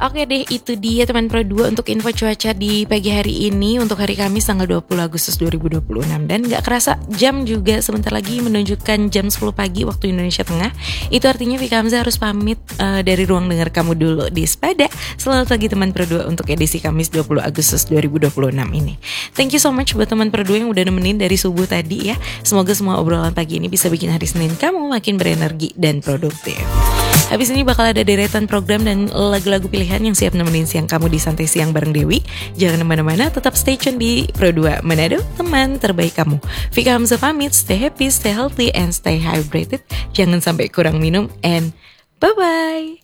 Oke deh, itu dia teman Pro 2 untuk info cuaca di pagi hari ini untuk hari Kamis tanggal 20 Agustus 2026. Dan gak kerasa jam juga sebentar lagi menunjukkan jam 10 pagi waktu Indonesia Tengah. Itu artinya Vika Hamzah harus pamit dari ruang dengar kamu dulu di Sepada. Selamat pagi teman Pro 2 untuk edisi Kamis 20 Agustus 2026 ini. Thank you so much buat teman Pro 2 yang udah nemenin dari subuh tadi ya. Semoga semua obrolan pagi ini bisa bikin hari Senin kamu makin berenergi dan produktif. Habis ini bakal ada deretan program dan lagu-lagu pilihan yang siap nemenin siang kamu di Santai Siang bareng Dewi. Jangan kemana-mana, tetap stay tune di Pro 2 Manado, teman terbaik kamu. Vika Hamzah pamit, stay happy, stay healthy, and stay hydrated. Jangan sampai kurang minum, and bye-bye.